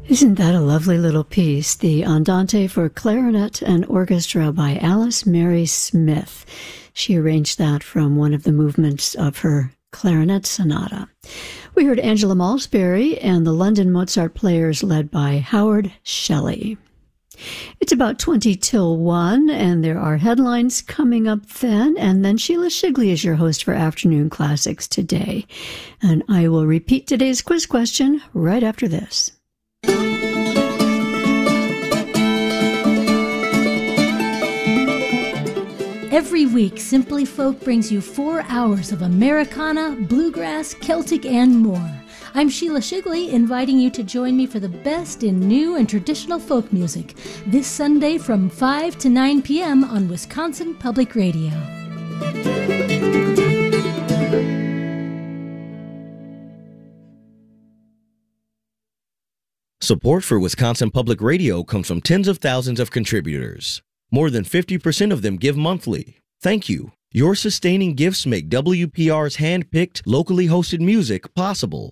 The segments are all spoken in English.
Isn't that a lovely little piece? The Andante for Clarinet and Orchestra by Alice Mary Smith. She arranged that from one of the movements of her clarinet sonata. We heard Angela Malsbury and the London Mozart Players led by Howard Shelley. It's about 20 till 1, and there are headlines coming up then, and then Sheila Shigley is your host for Afternoon Classics today. And I will repeat today's quiz question right after this. Every week, Simply Folk brings you 4 hours of Americana, bluegrass, Celtic, and more. I'm Sheila Shigley, inviting you to join me for the best in new and traditional folk music this Sunday from 5 to 9 p.m. on Wisconsin Public Radio. Support for Wisconsin Public Radio comes from tens of thousands of contributors. More than 50% of them give monthly. Thank you. Your sustaining gifts make WPR's hand-picked, locally hosted music possible.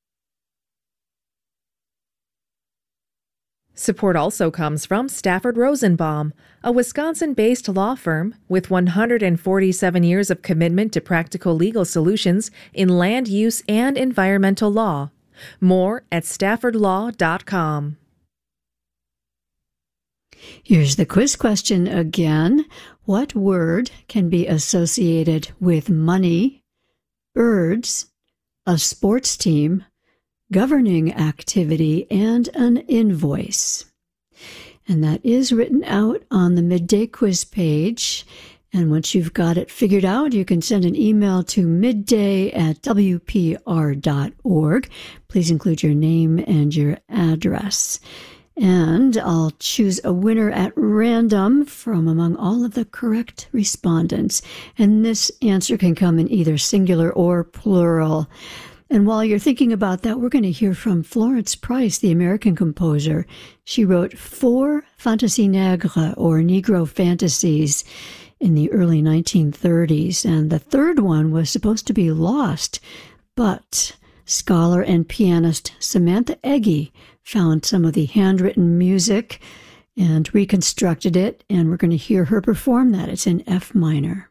Support also comes from Stafford Rosenbaum, a Wisconsin-based law firm with 147 years of commitment to practical legal solutions in land use and environmental law. More at staffordlaw.com. Here's the quiz question again. What word can be associated with money, birds, a sports team, governing activity, and an invoice? And that is written out on the midday quiz page. And once you've got it figured out, you can send an email to midday@wpr.org. Please include your name and your address. And I'll choose a winner at random from among all of the correct respondents. And this answer can come in either singular or plural. And while you're thinking about that, we're going to hear from Florence Price, the American composer. She wrote 4 Fantasies Nègres, or Negro fantasies, in the early 1930s. And the third one was supposed to be lost, but scholar and pianist Samantha Eggy found some of the handwritten music and reconstructed it, and we're going to hear her perform that. It's in F minor.